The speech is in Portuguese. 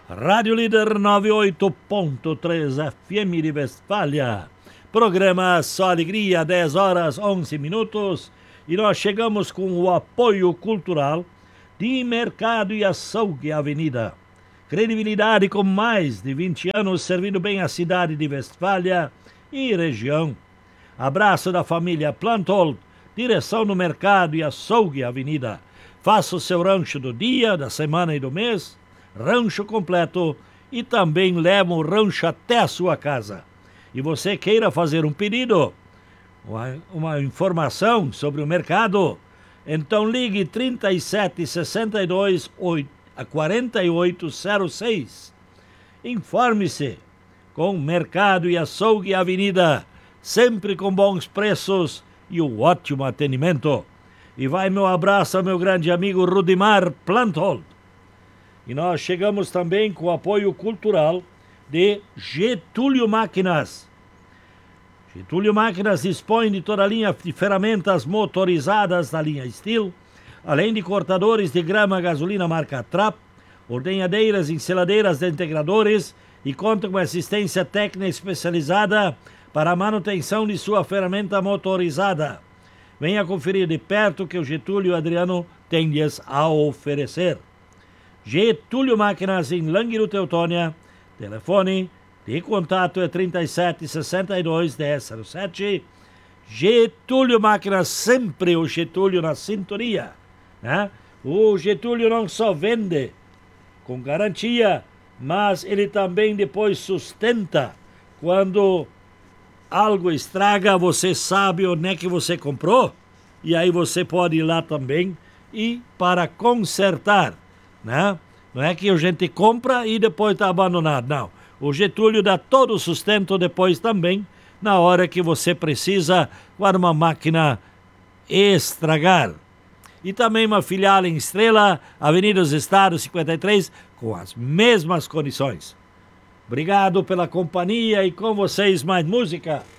Rádio Líder 98.3 FM de Westfália. Programa Só Alegria, 10 horas 11 minutos. E nós chegamos com o apoio cultural de Mercado e Açougue Avenida. Credibilidade com mais de 20 anos, servindo bem a cidade de Westfália e região. Abraço da família Planthold, direção no Mercado e Açougue Avenida. Faça o seu rancho do dia, da semana e do mês, rancho completo, e também leva o rancho até a sua casa. E você queira fazer um pedido, uma informação sobre o mercado, então ligue 3762 4806. Informe-se com Mercado e Açougue Avenida, sempre com bons preços e um ótimo atendimento. E vai meu abraço ao meu grande amigo Rudimar Planthold. E nós chegamos também com o apoio cultural de Getúlio Máquinas. Getúlio Máquinas dispõe de toda a linha de ferramentas motorizadas da linha Steel, além de cortadores de grama gasolina marca Trap, ordenhadeiras, ensiladeiras de integradores, e conta com assistência técnica especializada para a manutenção de sua ferramenta motorizada. Venha conferir de perto o que o Getúlio Adriano tem-lhes a oferecer. Getúlio Máquinas em Languiru, Teutônia. Telefone de contato é 3762-1007. Getúlio Máquinas, sempre o Getúlio na sintonia, né? O Getúlio não só vende com garantia, mas ele também depois sustenta. Quando algo estraga, você sabe onde é que você comprou, e aí você pode ir lá também e para consertar, né? Não é que a gente compra e depois está abandonado, não. O Getúlio dá todo o sustento depois também, na hora que você precisa para uma máquina estragar. E também uma filial em Estrela, Avenida dos Estados 53, com as mesmas condições. Obrigado pela companhia e com vocês mais música.